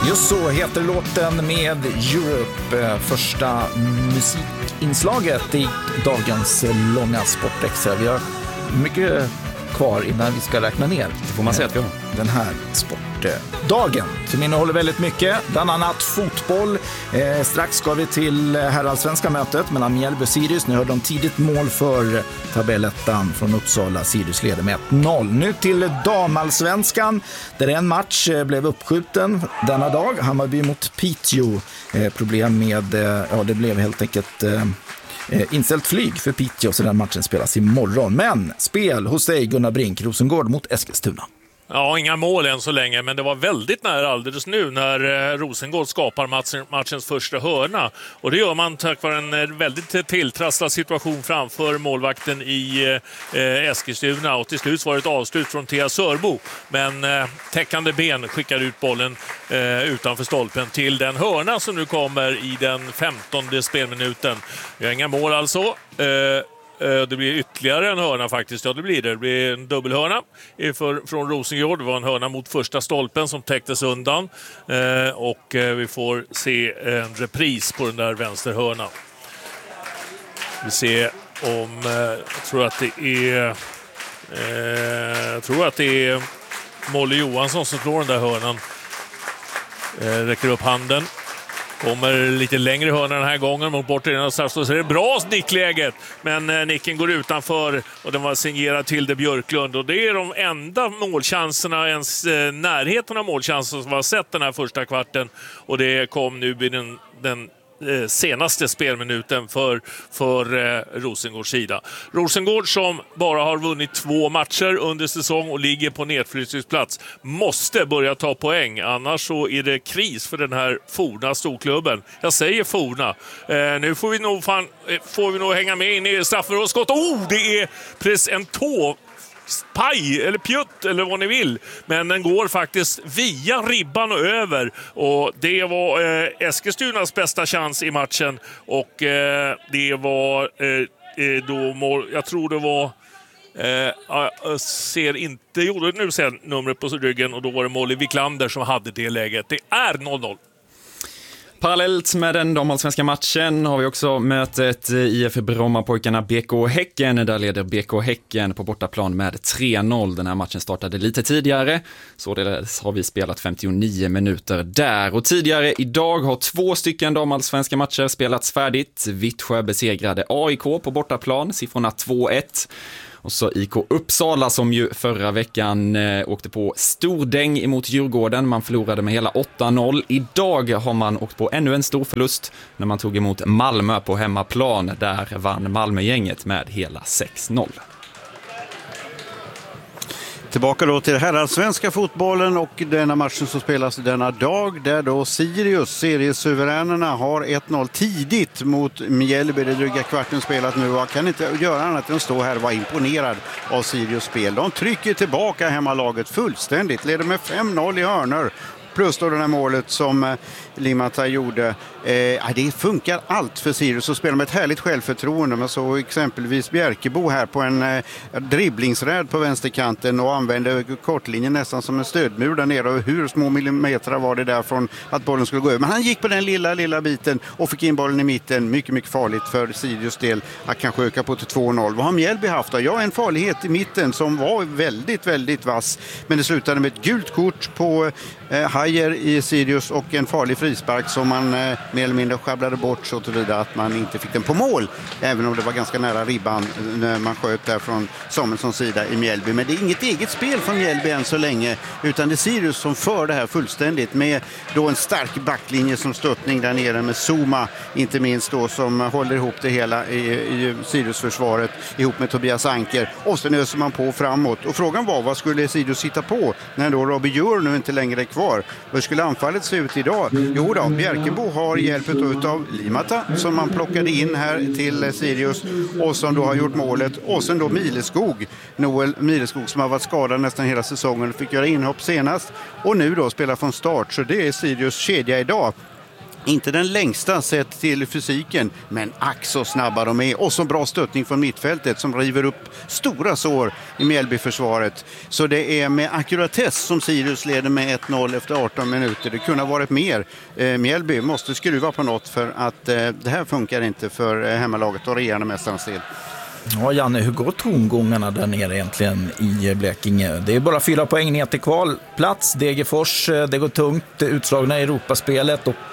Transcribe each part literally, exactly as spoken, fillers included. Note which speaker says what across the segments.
Speaker 1: Just så heter låten med Europe, första musikinslaget i dagens långa Sportextra. Vi har mycket kvar innan vi ska räkna ner.
Speaker 2: Det får man säga att vi har.
Speaker 1: Den här sportdagen som innehåller väldigt mycket, bland annat fotboll. Eh, strax ska vi till herrallsvenska mötet mellan Mjällby och Sirius. Nu har de tidigt mål för tabellettan från Uppsala. Sirius leder med ett noll. Nu till damallsvenskan där en match blev uppskjuten denna dag. Hammarby mot Piteå. Eh, problem med, eh, ja det blev helt enkelt... Eh, Eh, inställt flyg för Piteå, så den matchen spelas imorgon. Men spel hos dig Gunnar Brink, Rosengård mot Eskilstuna.
Speaker 3: Ja, inga mål än så länge, men det var väldigt nära alldeles nu när eh, Rosengård skapar matchen, matchens första hörna. Och det gör man tack vare en eh, väldigt tilltrasslad situation framför målvakten i eh, Eskilstuna. Och till slut var det ett avslut från Thea Sörbo. Men eh, täckande ben skickar ut bollen eh, utanför stolpen till den hörna som nu kommer i den femtonde spelminuten. Vi har inga mål alltså. Eh, Det blir ytterligare en hörna faktiskt. Ja, det blir det. Det blir en dubbelhörna för, från Rosengård. Det var en hörna mot första stolpen som täcktes undan. Eh, och eh, vi får se en repris på den där vänsterhörnan. Vi ser om... Eh, jag tror att det är... Eh, jag tror att det är Molly Johansson som slår den där hörnan. Eh, räcker upp handen. Kommer lite längre hörna den här gången mot bort i den, så är det bra nickläget, men eh, nicken går utanför och den var signerad till det Björklund, och det är de enda målchanserna, ens eh, närheten av målchanser som vi har sett den här första kvarten, och det kom nu i den, den eh, senaste spelminuten för, för eh, Rosengårds sida. Rosengård som bara har vunnit två matcher under säsong och ligger på nedflyttningsplats måste börja ta poäng, annars så är det kris för den här forna storklubben. Jag säger forna. Eh, nu får vi nog fan, eh, får vi nog hänga med in i straffområdesskott. Oh, det är precis en tå paj eller pjutt eller vad ni vill, men den går faktiskt via ribban och över, och det var eh, Eskilstunas bästa chans i matchen, och eh, det var eh, då mål, jag tror det var eh, jag ser inte, jo nu ser jag numret på ryggen, och då var det Molly Wiklander som hade det läget. Det är noll noll.
Speaker 2: Parallellt med den damallsvenska matchen har vi också mötet I F Brommapojkarna B K Häcken. Där leder B K Häcken på bortaplan med tre noll. Den här matchen startade lite tidigare, så det har vi spelat femtionio minuter där. Och tidigare idag har två stycken damallsvenska matcher spelats färdigt. Vittsjö besegrade A I K på bortaplan, siffrorna två ett. Och så I K Uppsala som ju förra veckan eh, åkte på stordäng emot Djurgården. Man förlorade med hela åtta noll. Idag har man åkt på ännu en stor förlust när man tog emot Malmö på hemmaplan. Där vann Malmögänget med hela sex noll.
Speaker 4: Tillbaka då till herrallsvenska fotbollen och denna matchen som spelas denna dag, där då Sirius, seriesuveränerna, har ett noll tidigt mot Mjällby. Det dryga kvarten spelat nu, och jag kan inte göra annat än att stå här och vara imponerad av Sirius spel. De trycker tillbaka hemmalaget fullständigt, leder med fem noll i hörnor. Plus då det här målet som eh, Limata gjorde. Eh, det funkar allt för Sirius, och spelar med ett härligt självförtroende. Man såg exempelvis Bjärkebo här på en eh, dribblingsräd på vänsterkanten och använde kortlinjen nästan som en stödmur där nere. Och hur små millimeter var det där från att bollen skulle gå över. Men han gick på den lilla, lilla biten och fick in bollen i mitten. Mycket, mycket farligt för Sirius del att kanske öka på till två noll. Vad har Mjällby haft då? Ja, en farlighet i mitten som var väldigt, väldigt vass. Men det slutade med ett gult kort på eh, Hajer i Sirius och en farlig frispark som man eh, mer eller mindre sjabblade bort så tillvida att man inte fick den på mål, även om det var ganska nära ribban när man sköt där från Samuelssons sida i Mjällby. Men det är inget eget spel från Mjällby än så länge, utan det är Sirius som för det här fullständigt med då en stark backlinje som stöttning där nere med Zuma, inte minst då, som håller ihop det hela i, i Sirius-försvaret ihop med Tobias Anker, och sen öser man på framåt. Och frågan var, vad skulle Sirius hitta på när då Robbie Djur nu inte längre är kvar? Vad skulle anfallet se ut idag? Jo då, Bjärkebo har hjälpet av Limata som man plockade in här till Sirius och som då har gjort målet. Och sen då Mileskog, Noel Mileskog, som har varit skadad nästan hela säsongen, fick göra inhopp senast och nu då spelar från start. Så det är Sirius kedja idag. Inte den längsta sett till fysiken, men ack så snabba de är. Och så bra stöttning från mittfältet som river upp stora sår i Mjällby-försvaret. Så det är med akkuratess som Sirius leder med ett noll efter arton minuter. Det kunde ha varit mer. Eh, Mjällby måste skruva på något för att eh, det här funkar inte för eh, hemmalaget och regerande mästarnas del.
Speaker 1: Ja, Janne, hur går tongångarna där nere egentligen i Blekinge? Det är bara fyra poäng ner till kvalplats. Degerfors, det går tungt, utslagna i Europaspelet och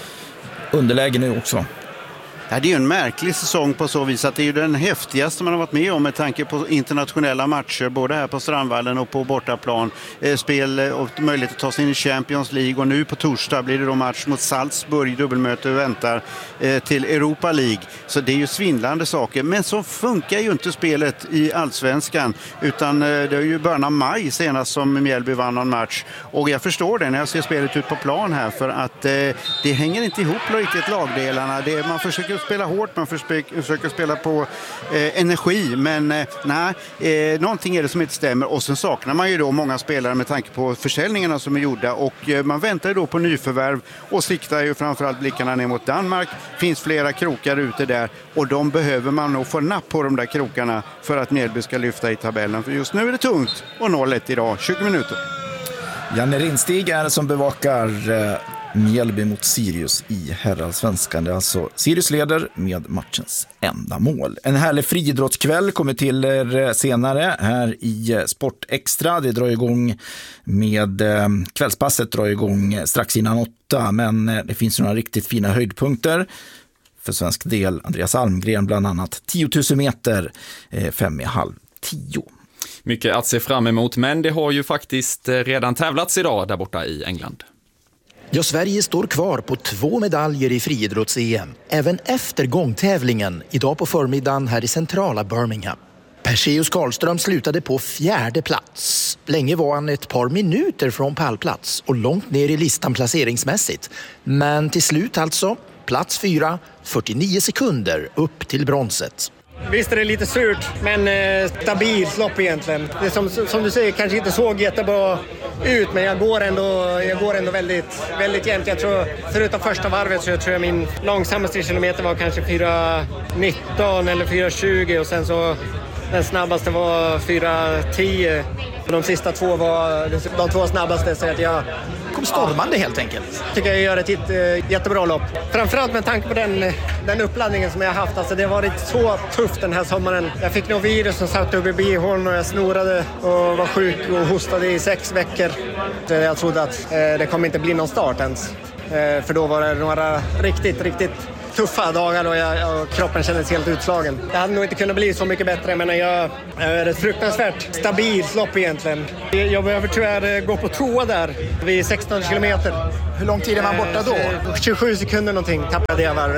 Speaker 1: underläge nu också.
Speaker 4: Ja, det är ju en märklig säsong på så vis att det är ju den häftigaste man har varit med om med tanke på internationella matcher, både här på Strandvallen och på bortaplan. Eh, spel och möjlighet att ta sig in i Champions League, och nu på torsdag blir det då match mot Salzburg, dubbelmöte och väntar eh, till Europa League. Så det är ju svindlande saker, men så funkar ju inte spelet i Allsvenskan, utan eh, det är ju början av maj senast som Mjällby vann någon match, och jag förstår det när jag ser spelet ut på plan här, för att eh, det hänger inte ihop riktigt lagdelarna. Det är, man försöker spela hårt, man försöker, försöker spela på eh, energi, men eh, nej, eh, någonting är det som inte stämmer, och sen saknar man ju då många spelare med tanke på försäljningarna som är gjorda, och eh, man väntar ju då på nyförvärv och siktar ju framförallt blickarna ner mot Danmark. Finns flera krokar ute där, och de behöver man nog få napp på de där krokarna för att Mjällby ska lyfta i tabellen, för just nu är det tungt, och noll ett idag, tjugo minuter.
Speaker 1: Janne Rinstig är det som bevakar eh... Mjällby mot Sirius i herrallsvenskan. Det är alltså Sirius leder med matchens enda mål. En härlig friidrottskväll kommer till er senare här i Sport Extra. Det drar igång med eh, kvällspasset drar igång strax innan åtta, men eh, det finns några riktigt fina höjdpunkter för svensk del. Andreas Almgren bland annat tio tusen meter, eh, fem i halv tio.
Speaker 2: Mycket att se fram emot, men det har ju faktiskt redan tävlats idag där borta i England.
Speaker 5: Ja, Sverige står kvar på två medaljer i friidrotts-E M, även efter gångtävlingen idag på förmiddagen här i centrala Birmingham. Perseus Karlström slutade på fjärde plats. Länge var han ett par minuter från pallplats och långt ner i listan placeringsmässigt. Men till slut alltså, plats fyra, fyrtionio sekunder upp till bronset.
Speaker 6: Visst är det lite surt, men eh, stabilt lopp egentligen. Det som, som du säger kanske inte såg jättebra ut, men jag går ändå, jag går ändå väldigt, väldigt jämnt. Jag tror, förutom första varvet så jag tror jag min långsammaste kilometer var kanske fyra nitton eller fyra tjugo, och sen så den snabbaste var fyra tio. De sista två var de två snabbaste, så att jag
Speaker 5: kom stormande helt enkelt.
Speaker 6: Tycker jag gör ett jätte, jättebra lopp. Framförallt med tanke på den, den uppladdningen som jag har haft. Alltså det har varit så tufft den här sommaren. Jag fick något virus som satt över bihåln och jag snorade och var sjuk och hostade i sex veckor. Så jag trodde att eh, det kommer inte bli någon start ens. Eh, för då var det några riktigt, riktigt tuffa dagar och, jag, och kroppen kändes helt utslagen. Det hade nog inte kunnat bli så mycket bättre, men jag är ett fruktansvärt stabilt lopp egentligen. Jag behöver tyvärr gå på toa där vid sexton kilometer.
Speaker 5: Hur lång tid är man borta då?
Speaker 6: tjugosju sekunder någonting tappade jag varvet.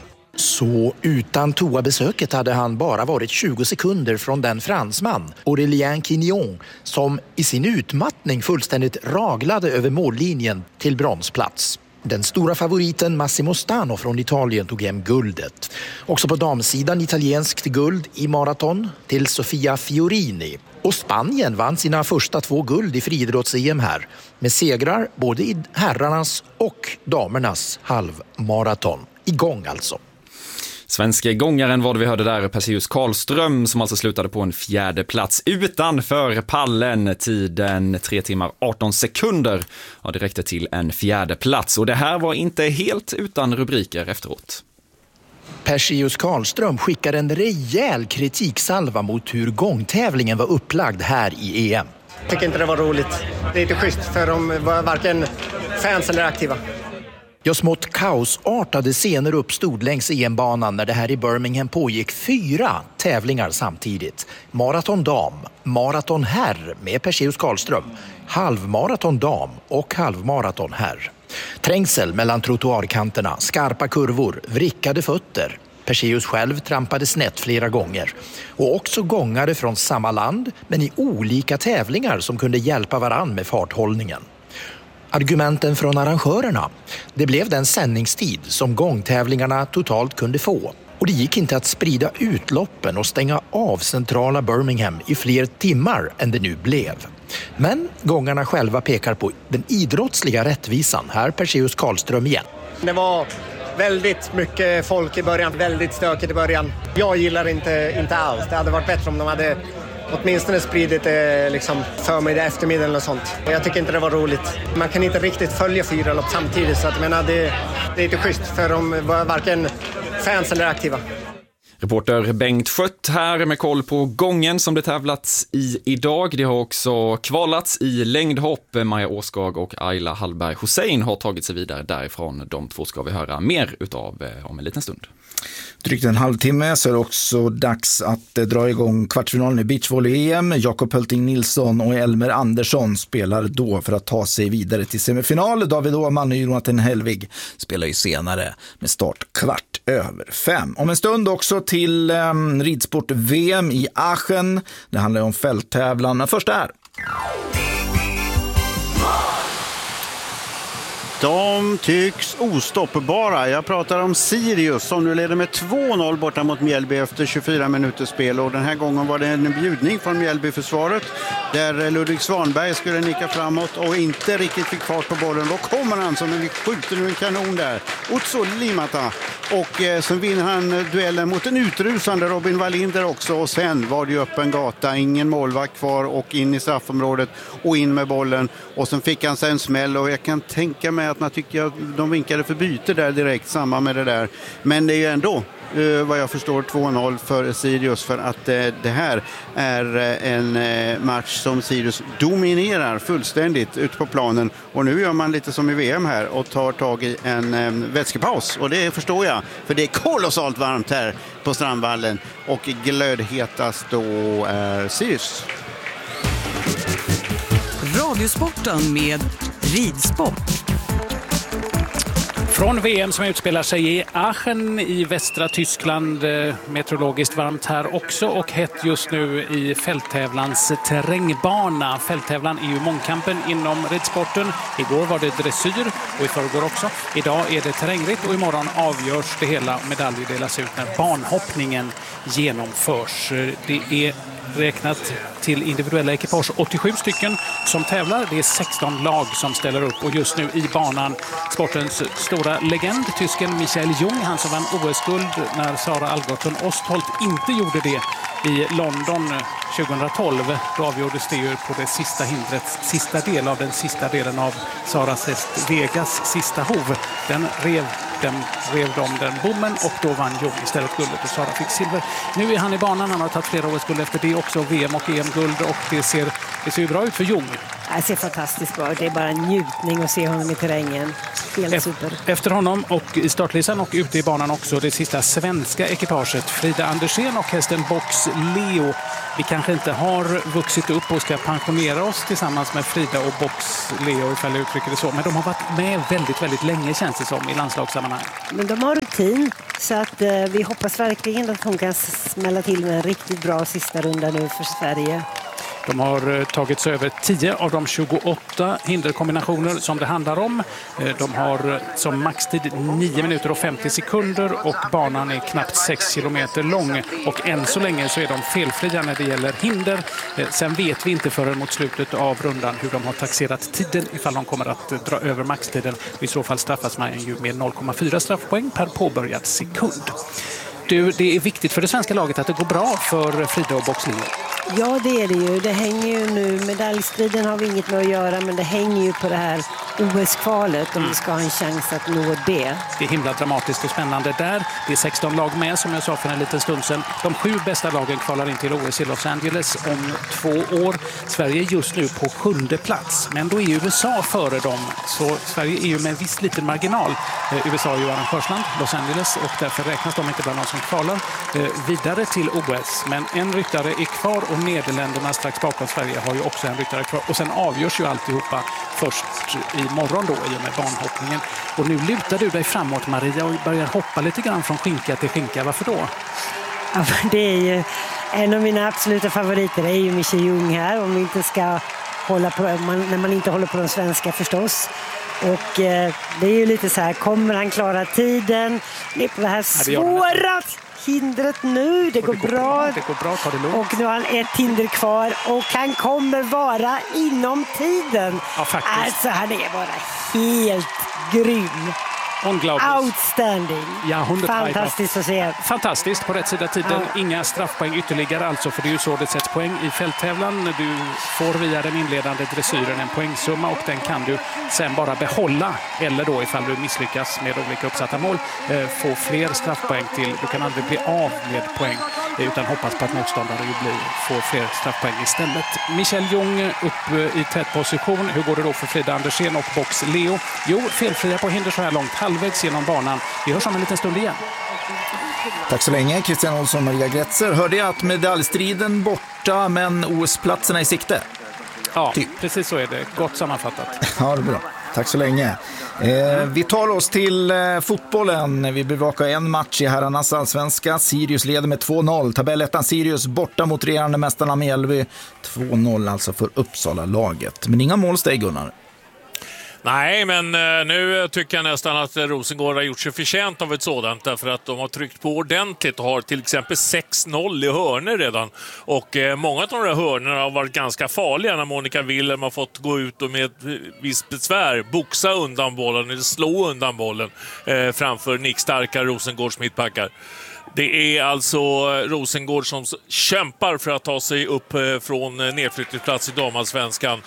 Speaker 5: Så utan toabesöket hade han bara varit tjugo sekunder från den fransman, Aurélien Quignon, som i sin utmattning fullständigt raglade över mållinjen till bronsplats. Den stora favoriten Massimo Stano från Italien tog hem guldet. Också på damsidan italienskt guld i maraton till Sofia Fiorini. Och Spanien vann sina första två guld i friidrotts-E M här, med segrar både i herrarnas och damernas halvmaraton. Igång alltså.
Speaker 2: Svenska gångaren var det vi hörde där, Perseus Karlström, som alltså slutade på en fjärde plats utanför pallen. Tiden tre timmar arton sekunder. Ja, det räckte till en fjärde plats. Och det här var inte helt utan rubriker efteråt.
Speaker 5: Perseus Karlström skickar en rejäl kritiksalva mot hur gångtävlingen var upplagd här i E M.
Speaker 6: Jag tycker inte det var roligt. Det är inte schysst för de var varken fans eller aktiva.
Speaker 5: Ja, smått kaosartade scener uppstod längs E M-banan när det här i Birmingham pågick fyra tävlingar samtidigt. Maraton dam, maraton herr med Perseus Karlström, halvmaraton dam och halvmaraton herr. Trängsel mellan trottoarkanterna, skarpa kurvor, vrickade fötter. Perseus själv trampade snett flera gånger. Och också gångare från samma land, men i olika tävlingar som kunde hjälpa varann med farthållningen. Argumenten från arrangörerna. Det blev den sändningstid som gångtävlingarna totalt kunde få. Och det gick inte att sprida ut loppen och stänga av centrala Birmingham i fler timmar än det nu blev. Men gångarna själva pekar på den idrottsliga rättvisan. Här Perseus Karlström igen.
Speaker 6: Det var väldigt mycket folk i början, väldigt stökigt i början. Jag gillar inte, inte alls. Det hade varit bättre om de hade åtminstone spridit det liksom förmiddag, eftermiddag eller sånt. Jag tycker inte det var roligt. Man kan inte riktigt följa fyra lopp samtidigt, så att, jag menar, det, det är inte schysst för de var varken fans eller aktiva.
Speaker 2: Reporter Bengt Skött här med koll på gången som det tävlats i idag. Det har också kvalats i längdhopp. Maja Åskag och Ayla Hallberg Hussein har tagit sig vidare därifrån. De två ska vi höra mer utav om en liten stund.
Speaker 1: Drygt en halvtimme så är det också dags att dra igång kvartsfinalen i beachvolley-E M. Jakob Hölting Nilsson och Elmer Andersson spelar då för att ta sig vidare till semifinal. David Åhman och Jonathan Helvig spelar ju senare med start kvart över fem. Om en stund också till eh, ridsport-V M i Aachen. Det handlar om fälttävlan. Men först är
Speaker 4: De tycks ostoppbara. Jag pratar om Sirius som nu leder med två noll borta mot Mjällby efter tjugofyra minuters spel. Och den här gången var det en bjudning från Mjällby-försvaret där Ludvig Svanberg skulle nicka framåt och inte riktigt fick fart på bollen. Då kommer han som en skjuter nu en kanon där. Otso Limata. Och eh, sen vinner han duellen mot en utrusande Robin Wallinder också. Och sen var det ju öppen gata. Ingen målvakt kvar och in i straffområdet och in med bollen. Och sen fick han sig en smäll och jag kan tänka mig att man tycker att de vinkade för byte där direkt, samma med det där. Men det är ju ändå, eh, vad jag förstår, två noll för Sirius, för att eh, det här är eh, en eh, match som Sirius dominerar fullständigt ut på planen. Och nu gör man lite som i V M här och tar tag i en eh, vätskepaus. Och det förstår jag, för det är kolossalt varmt här på Strandvallen. Och glödhetast då är Sirius.
Speaker 7: Radiosporten med ridsport.
Speaker 8: Från V M som utspelar sig i Aachen i västra Tyskland. Meteorologiskt varmt här också och hett just nu i fälttävlans terrängbana. Fälttävlan är ju mångkampen inom ridsporten. Igår var det dressyr och i förrgår också. Idag är det terrängritt och imorgon avgörs det hela. Medaljer delas ut när banhoppningen genomförs. Det är räknat till individuella ekipage åttiosju stycken som tävlar. Det är sexton lag som ställer upp och just nu i banan sportens stora legend, tysken Michael Jung, han som vann O S-guld när Sara Algotsson Ostholt inte gjorde det i London tjugohundratolv. Då avgjordes det ju på det sista hindrets sista del av den sista delen av Saras häst Vegas sista hov. Den rev Den rev de den bommen och då vann Jung istället guldet och Sara fick silver. Nu är han i banan, han har tagit flera O S-guld efter det också, V M och E M-guld, och det ser, det ser ju bra ut för Jung.
Speaker 9: Det ser fantastiskt bra ut, det är bara en njutning att se honom i terrängen. Helt
Speaker 8: Efter,
Speaker 9: super.
Speaker 8: efter honom och i startlistan och ute i banan också det sista svenska ekipaget, Frida Andersén och hästen Box Leo. Vi kanske inte har vuxit upp och ska pensionera oss tillsammans med Frida och Box Leo, ifall jag uttrycker det så. Men de har varit med väldigt, väldigt länge, känns det som, i landslagssammanhang.
Speaker 9: Men de har rutin, så att eh, vi hoppas verkligen att hon kan smälla till med en riktigt bra sista runda nu för Sverige.
Speaker 8: De har tagit sig över tio av de tjugoåtta hinderkombinationer som det handlar om. De har som maxtid nio minuter och femtio sekunder och banan är knappt sex kilometer lång. Och än så länge så är de felfria när det gäller hinder. Sen vet vi inte förrän mot slutet av rundan hur de har taxerat tiden, ifall de kommer att dra över maxtiden. I så fall straffas man ju med noll komma fyra straffpoäng per påbörjad sekund. Du, det är viktigt för det svenska laget att det går bra för Frida och Box Leo.
Speaker 9: Ja, det är det ju. Det hänger ju nu. Medaljstriden har vi inget med att göra, men det hänger ju på det här O S-kvalet om vi ska ha en chans att nå det.
Speaker 8: Det är himla dramatiskt och spännande där. Det är sexton lag med, som jag sa för en liten stund sedan. De sju bästa lagen kvalar in till O S i Los Angeles om två år. Sverige är just nu på sjunde plats, men då är U S A före dem. Så Sverige är ju med en viss liten marginal. Eh, U S A är ju arrangörsland, Los Angeles, och därför räknas de inte bland de som kvalar eh, vidare till O S. Men en ryttare är kvar och Nederländerna strax bakom Sverige har ju också en ryttare kvar. Och sen avgörs ju alltihopa först imorgon då i och med banhoppningen. Och nu lutar du dig framåt, Maria, och börjar hoppa lite grann från skinka till skinka. Varför då?
Speaker 9: Ja, det är ju en av mina absoluta favoriter. Det är ju Michael Jung här, om vi inte ska hålla på, man, när man inte håller på de svenska förstås. Och eh, det är ju lite så här, kommer han klara tiden? Det är på det här svåra, hindret nu. Det går,
Speaker 8: det går
Speaker 9: bra.
Speaker 8: bra. Det går bra, ta det lugnt.
Speaker 9: Och nu har han ett hinder kvar och han kommer vara inom tiden.
Speaker 8: Ja, faktiskt.
Speaker 9: Alltså han är bara helt grym. Outstanding.
Speaker 8: Ja,
Speaker 9: fantastiskt att se.
Speaker 8: Fantastiskt på rätt sida tiden. Ja. Inga straffpoäng ytterligare alltså, för det är ju så det sätts poäng i fälttävlan. Du får via den inledande dressyren en poängsumma och den kan du sen bara behålla, eller då ifall du misslyckas med olika uppsatta mål få fler straffpoäng till. Du kan aldrig bli av med poäng utan hoppas på att motståndare blir, får fler straffpoäng istället. Michel Jung upp i tät position. Hur går det då för Frida Andersén och Box Leo? Jo, felfria på hinder så här långt. Halvvägs genom banan. Vi hörs om en liten stund igen.
Speaker 1: Tack så länge, Christian Olsson och Maria Gretzer. Hörde jag att medaljstriden borta, men O S-platserna i sikte?
Speaker 8: Ja, typ. Precis så är det. Gott sammanfattat.
Speaker 1: Ja, det är bra. Tack så länge. Eh, vi tar oss till eh, fotbollen. Vi bevakar en match i herrarnas allsvenska. Sirius leder med två noll. Tabellettan Sirius borta mot regerande mästarna Mjällby. två noll alltså för Uppsala-laget. Men inga målsteg, Gunnar.
Speaker 3: Nej, men nu tycker jag nästan att Rosengård har gjort sig förtjänt av ett sådant, därför att de har tryckt på ordentligt och har till exempel sex noll i hörnor redan. Och många av de här hörnorna har varit ganska farliga när Monica Wilhelm har fått gå ut och med ett visst besvär boxa undan bollen eller slå undan bollen eh, framför nickstarka Rosengårds mittbackar. Det är alltså Rosengård som kämpar för att ta sig upp från nedflyttningsplats i damallsvenskan.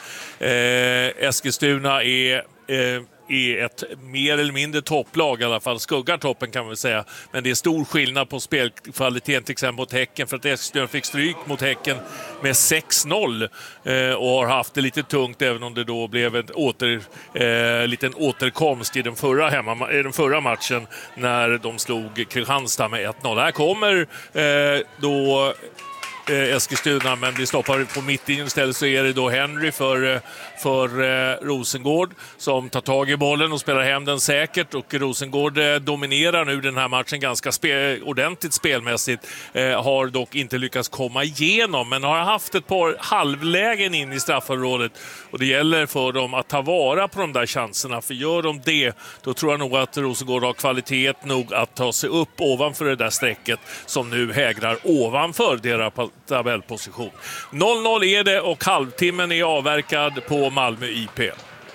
Speaker 3: Eh, Eskilstuna är... Eh, är ett mer eller mindre topplag, i alla fall skuggar toppen kan man säga, men det är stor skillnad på spelkvaliteten till exempel mot Häcken, för att Eskilstuna fick stryk mot Häcken med sex noll eh, och har haft det lite tungt, även om det då blev en åter, eh, liten återkomst i den förra, hemma, i den förra matchen när de slog Kristianstad med ett noll. Här kommer eh, då Eskilstuna, men blir stoppad på mittlinjen istället, så är det då Henry för, för eh, Rosengård som tar tag i bollen och spelar hem den säkert, och Rosengård eh, dominerar nu den här matchen ganska spe, ordentligt spelmässigt, eh, har dock inte lyckats komma igenom, men har haft ett par halvlägen in i straffområdet, och det gäller för dem att ta vara på de där chanserna, för gör de det, då tror jag nog att Rosengård har kvalitet nog att ta sig upp ovanför det där strecket som nu hägrar ovanför deras tabellposition. noll noll är det och halvtimmen är avverkad på Malmö I P.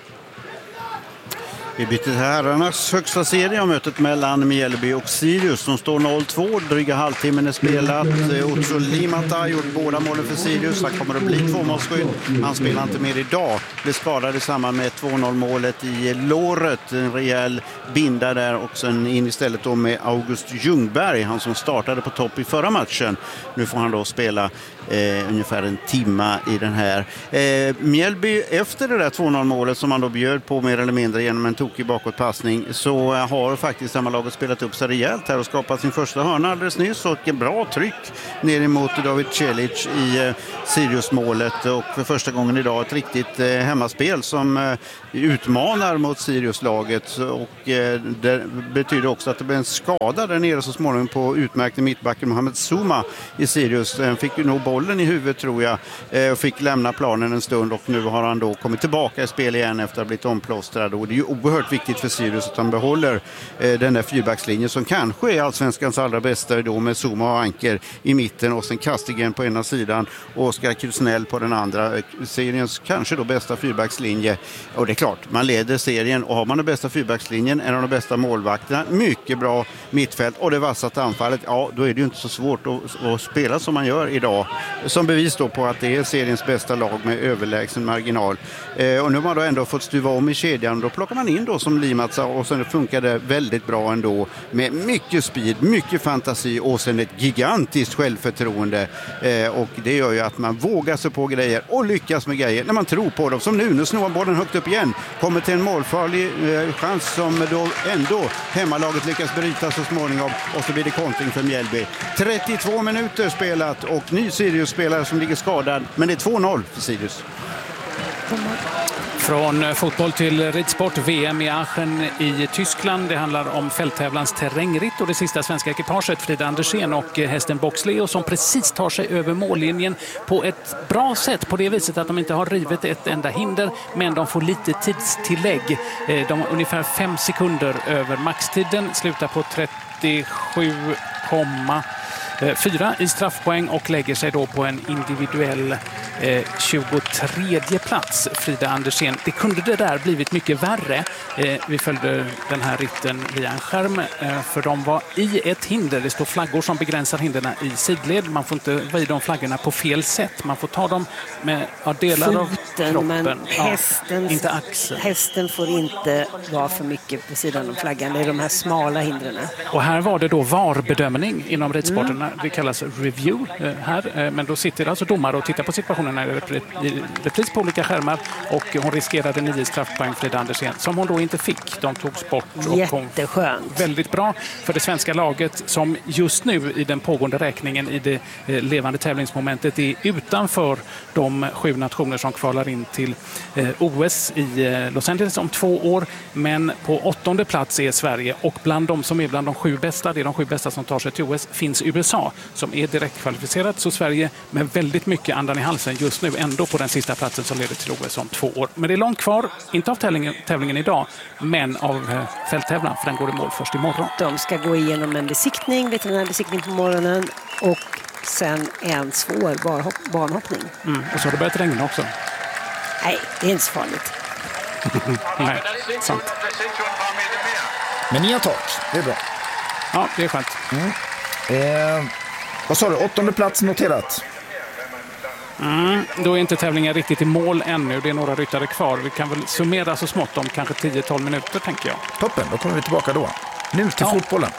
Speaker 4: Vi byter till herrarnas högsta serie, mötet mellan Mjällby och Sirius som står noll två. Dryga halvtimmen är spelat. Otso Limata har gjort båda målen för Sirius. Han kommer att bli tvåmålsskydd. Han spelar inte mer idag. Blev skadad i samband med två noll-målet i låret. En rejäl binda där, och sen in istället då med August Ljungberg, han som startade på topp i förra matchen. Nu får han då spela Eh, ungefär en timma i den här. Eh, Mjällby, efter det där två noll-målet som man då bjöd på mer eller mindre genom en tokig bakåtpassning, så eh, har faktiskt samma laget spelat upp sig rejält här och skapat sin första hörna alldeles nyss, och en bra tryck ner emot David Celic i eh, Sirius-målet, och för första gången idag ett riktigt eh, hemmaspel som eh, utmanar mot Sirius-laget, och eh, det betyder också att det blir en skada där nere så småningom på utmärkte mittbacken Mohamed Zuma i Sirius. Den fick ju nog bollen i huvudet tror jag och fick lämna planen en stund, och nu har han då kommit tillbaka i spel igen efter att ha blivit omplåstrad, och det är ju oerhört viktigt för Sirius att han behåller den där fyrbackslinjen som kanske är allsvenskans allra bästa då, med Zuma och Anker i mitten och sen Kastigen på ena sidan och Oskar Krusnell på den andra. Seriens kanske då bästa fyrbackslinje, och det är klart, man leder serien, och har man den bästa fyrbackslinjen, en av de bästa målvakterna, mycket bra mittfält och det vassaste anfallet, ja då är det ju inte så svårt att, att spela som man gör idag. Som bevis då på att det är seriens bästa lag med överlägsen marginal. Eh, och nu har man då ändå fått stuva om i kedjan. Då plockar man in då som Limatsa, och sen funkar det väldigt bra ändå. Med mycket speed, mycket fantasi och sen ett gigantiskt självförtroende. Eh, och det gör ju att man vågar sig på grejer och lyckas med grejer när man tror på dem. Som nu, nu snurrar bollen högt upp igen. Kommer till en målfarlig eh, chans som då ändå hemmalaget lyckas bryta så småningom. Och så blir det kontring för Mjällby. trettiotvå minuter spelat och ny Sirius-spelare som ligger skadad, men det är två noll för Sirius.
Speaker 8: Från fotboll till ridsport, V M i Aachen i Tyskland. Det handlar om fälttävlans terrängritt och det sista svenska ekipaget Frida Andersén och hästen Box Leo som precis tar sig över mållinjen på ett bra sätt, på det viset att de inte har rivit ett enda hinder, men de får lite tidstillägg. De har ungefär fem sekunder över maxtiden, slutar på trettiosju komma fyra i straffpoäng och lägger sig då på en individuell eh, tjugotredje plats, Frida Andersén. Det kunde det där blivit mycket värre. Eh, vi följde den här ritten via en skärm eh, för de var i ett hinder. Det står flaggor som begränsar hinderna i sidled. Man får inte vara i de flaggorna på fel sätt. Man får ta dem med ja, delar
Speaker 9: Foten,
Speaker 8: av kroppen.
Speaker 9: Men hästen,
Speaker 8: ja, inte axeln.
Speaker 9: Hästen får inte vara för mycket på sidan av flaggan. Det är de här smala hindren.
Speaker 8: Och här var det då V A R-bedömning inom ridsporterna. Mm. Det kallas review eh, här. Eh, men då sitter alltså domare och tittar på situationen i repris, i repris på olika skärmar. Och hon riskerade nio straffpoäng, Frida Andersén, som hon då inte fick. De togs bort. Och
Speaker 9: jätteskönt.
Speaker 8: Väldigt bra för det svenska laget som just nu i den pågående räkningen i det eh, levande tävlingsmomentet är utanför de sju nationer som kvalar in till eh, O S i eh, Los Angeles om två år. Men på åttonde plats är Sverige och bland de som är bland de sju bästa, det är de sju bästa som tar sig till O S, finns U S A som är direkt kvalificerat. Så Sverige med väldigt mycket andan i halsen just nu ändå på den sista platsen som leder till O S om två år. Men det är långt kvar, inte av tävlingen, tävlingen idag, men av eh, fälttävlan, för den går i mål först imorgon.
Speaker 9: De ska gå igenom en besiktning, veterinärbesiktning på morgonen och sen en svår barhopp, barnhoppning.
Speaker 8: Mm, och så har det börjat regna också.
Speaker 9: Nej, det är inte så farligt.
Speaker 8: Nej, sant.
Speaker 1: Men ni har tak, det är bra.
Speaker 8: Ja, det är skönt.
Speaker 1: Mm. Eh, vad sa du, åttonde plats noterat?
Speaker 8: Mm, då är inte tävlingen riktigt i mål ännu. Det är några ryttare kvar. Vi kan väl summera så smått om kanske tio tolv minuter, tänker jag.
Speaker 1: Toppen, då kommer vi tillbaka då. Nu till
Speaker 8: ja.
Speaker 1: fotbollen.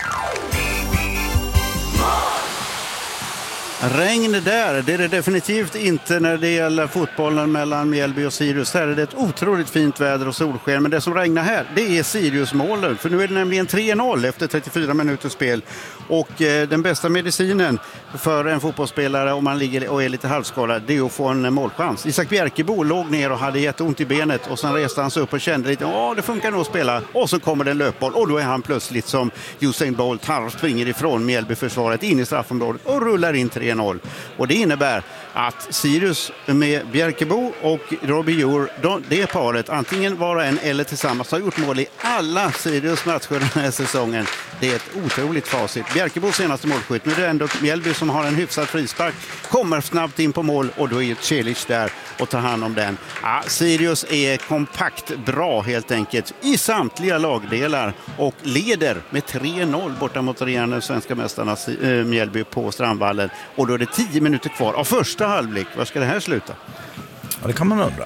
Speaker 4: Regn där, det är det definitivt inte när det gäller fotbollen mellan Mjällby och Sirius. Här är det ett otroligt fint väder och solsken, men det som regnar här, det är Sirius-målen. För nu är det nämligen tre noll efter trettiofyra minuters spel. Och eh, den bästa medicinen för en fotbollsspelare om man ligger och är lite halvskadad, det är att få en målchans. Isak Bjerkebo låg ner och hade jätteont i benet och sen reste han sig upp och kände lite, ja det funkar nog att spela. Och så kommer det en löpboll och då är han plötsligt som Usain Bolt, han springer ifrån Mjällby-försvaret in i straffområdet och rullar in tre noll. Och det innebär att Sirius med Bjerkebo och Robbie Djur, det paret, antingen var och en eller tillsammans, har gjort mål i alla Sirius matcher den här säsongen. Det är ett otroligt facit. Bjerkebos senaste målskytt, nu är det ändå Mjällby som har en hyfsad frispark, kommer snabbt in på mål och då är Celic där och tar hand om den. Ja, Sirius är kompakt bra helt enkelt i samtliga lagdelar och leder med tre noll borta mot regerande svenska mästarna äh, Mjällby på Strandvallen. Och då är det tio minuter kvar av första halvlek. Var ska det här sluta?
Speaker 1: Ja, det kan man undra.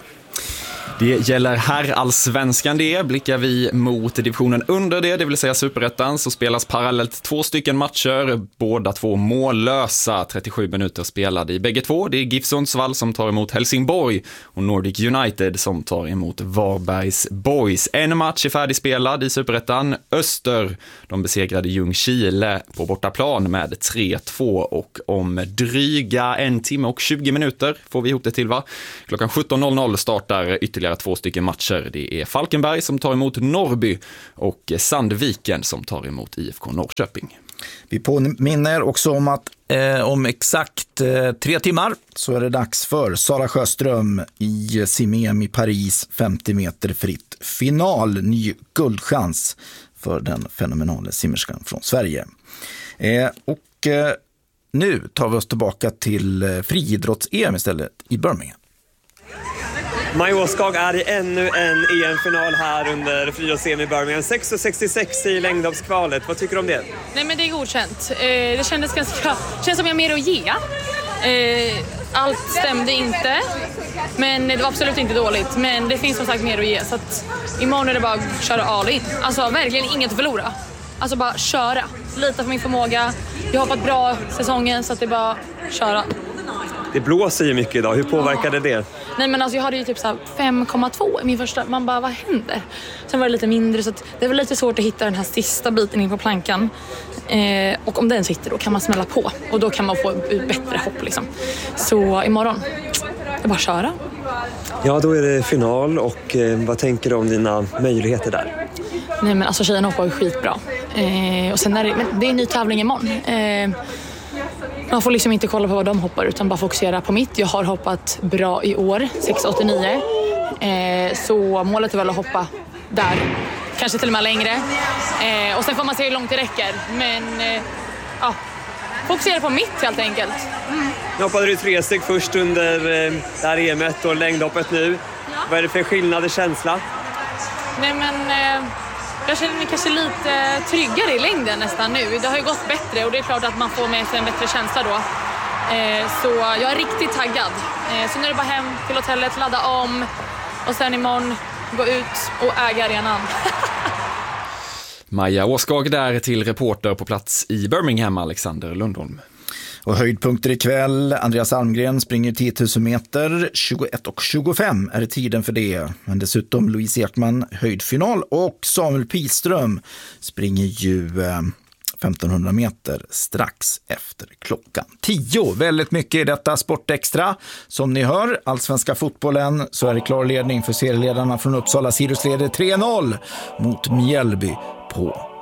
Speaker 2: Det gäller herrallsvenskan det. Blickar vi mot divisionen under det, det vill säga superettan, så spelas parallellt två stycken matcher, båda två mållösa, trettiosju minuter spelade i bägge två. Det är GIF Sundsvall som tar emot Helsingborg och Nordic United som tar emot Varbergs Boys. En match är färdigspelad i superettan. Öster, de besegrade Ljungskile på bortaplan med tre två och om dryga en timme och tjugo minuter får vi ihop det till, va? Klockan sjutton startar ytterligare två stycken matcher. Det är Falkenberg som tar emot Norrby och Sandviken som tar emot I F K Norrköping.
Speaker 1: Vi påminner också om att eh, om exakt eh, tre timmar så är det dags för Sara Sjöström i Simem i Paris, femtio meter fritt. Final, ny guldchans för den fenomenala simmerskan från Sverige. Eh, och eh, nu tar vi oss tillbaka till eh, friidrotts-E M istället i Birmingham.
Speaker 10: Maja Åskog är i ännu en E M-final här under friidrotts-E M i Birmingham. sex sextiosex i längdhoppskvalet. Vad tycker du om det?
Speaker 11: Nej, men det är godkänt. Eh, det kändes ganska, känns som jag har mer att ge. Eh, allt stämde inte, men det var absolut inte dåligt. Men det finns som sagt mer att ge, så att imorgon är det bara att köra all in. Alltså verkligen inget att förlora. Alltså bara köra. Lita på min förmåga. Jag har hoppat bra säsongen, så att det är bara att köra.
Speaker 10: Det blåser ju mycket idag. Hur påverkade det?
Speaker 11: Nej, men alltså jag hade ju typ så här fem komma två i min första. Man bara, vad händer? Sen var det lite mindre, så att det var lite svårt att hitta den här sista biten in på plankan. Eh, och om den sitter då kan man smälla på. Och då kan man få ett bättre hopp liksom. Så imorgon, det är bara att köra.
Speaker 10: Ja, då är det final. Och eh, vad tänker du om dina möjligheter där?
Speaker 11: Nej, men alltså tjejerna hoppar ju skitbra. Eh, och sen är det, men det är en ny tävling imorgon. Eh, Man får liksom inte kolla på vad de hoppar utan bara fokusera på mitt. Jag har hoppat bra i år, sex åttionio. Eh, så målet är väl att hoppa där. Kanske till och med längre. Eh, och sen får man se hur långt det räcker. Men eh, ja, fokusera på mitt helt enkelt. Mm.
Speaker 10: Nu hoppade du tre steg först under eh, det här E M-et och längdhoppet nu. Ja. Vad är det för skillnad i känsla?
Speaker 11: Nej men eh, jag känner mig kanske lite tryggare i längden nästan nu. Det har ju gått bättre och det är klart att man får med sig en bättre känsla då. Eh, så jag är riktigt taggad. Eh, så nu är det bara hem till hotellet, ladda om och sen imorgon gå ut och äga arenan.
Speaker 2: Maja Åskag där till reporter på plats i Birmingham, Alexander Lundholm.
Speaker 1: Och höjdpunkter ikväll. Andreas Almgren springer tio tusen meter. tjugoett och tjugofem är det tiden för det. Men dessutom Louise Ekman höjdfinal. Och Samuel Piström springer ju eh, femtonhundra meter strax efter klockan tio. Väldigt mycket i detta Sportextra. Som ni hör, allsvenska fotbollen, så är det klar ledning för serieledarna från Uppsala. Sirius leder tre noll mot Mjällby på